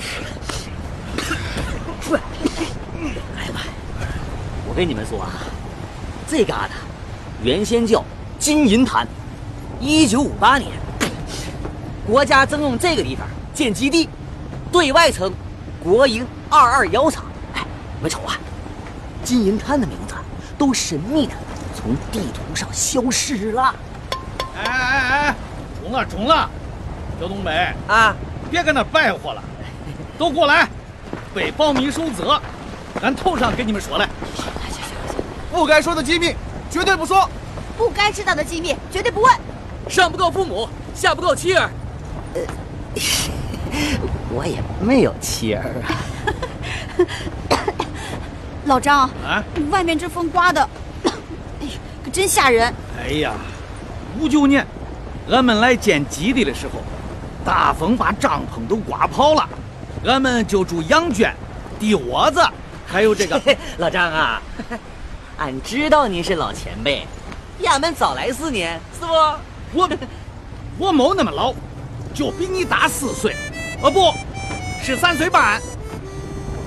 哎呀妈！我跟你们说啊，这旮瘩原先叫金银滩。1958年，国家征用这个地方建基地，对外称国营221厂。哎，你们瞅啊，金银滩的名字都神秘的从地图上消失了。 哎，中了，小东北啊， 别跟那白活了，都过来，为保密守则，俺头上跟你们说来。 不该说的机密绝对不说， 不该知道的机密绝对不问。 上不告父母，下不告妻儿。 我也没有妻儿啊。 老张啊， 外面这风刮的，哎呀，可真吓人。 哎呀，59年，俺们来建基地的时候，大风把帐篷都刮跑了，俺们就住羊圈、地窝子，还有这个老张啊，俺知道您是老前辈，比俺们早来4年，是不？ 我没那么老，就比你大4岁，不，是3岁半。